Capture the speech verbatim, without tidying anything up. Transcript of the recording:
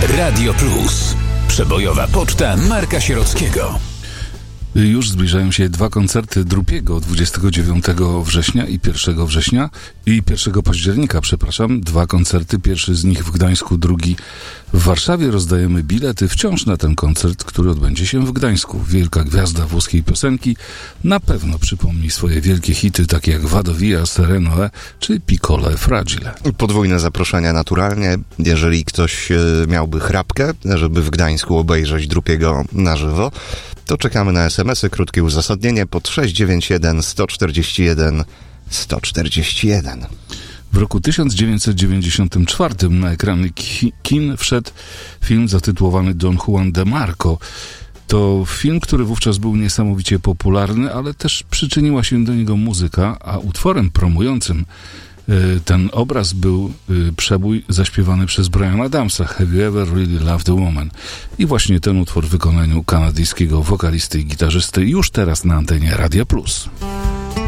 Radio Plus. Przebojowa poczta Marka Sierockiego. Już zbliżają się dwa koncerty Drupiego dwudziestego dziewiątego września i pierwszego września i pierwszego października, przepraszam. Dwa koncerty, pierwszy z nich w Gdańsku, drugi w Warszawie. Rozdajemy bilety wciąż na ten koncert, który odbędzie się w Gdańsku. Wielka gwiazda włoskiej piosenki na pewno przypomni swoje wielkie hity, takie jak Vado Via, Sereno E czy Piccolo e Fragile. Podwójne zaproszenia naturalnie. Jeżeli ktoś miałby chrapkę, żeby w Gdańsku obejrzeć Drupiego na żywo, to czekamy na es em esy, krótkie uzasadnienie pod sześć dziewięć jeden sto czterdzieści jeden sto czterdzieści jeden. W roku tysiąc dziewięćset dziewięćdziesiątym czwartym na ekrany ki- kin wszedł film zatytułowany Don Juan de Marco. To film, który wówczas był niesamowicie popularny, ale też przyczyniła się do niego muzyka, a utworem promującym ten obraz był przebój zaśpiewany przez Briana Adamsa, Have You Ever Really Loved a Woman? I właśnie ten utwór w wykonaniu kanadyjskiego wokalisty i gitarzysty już teraz na antenie Radia Plus.